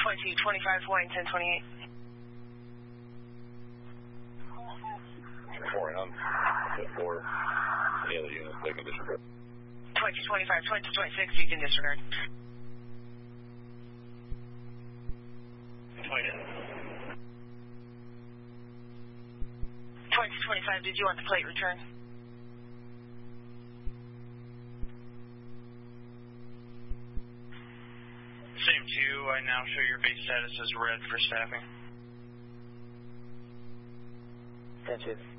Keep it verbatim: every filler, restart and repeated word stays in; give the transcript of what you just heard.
twenty-two twenty-five, Hawaiian ten twenty-eight. four on four. Any other units they can disregard. twenty-two twenty-five, twenty-two twenty-six, you can disregard. twenty-two twenty-five, did you want the plate return? Same to you. I now show your base status as red for staffing. ten two.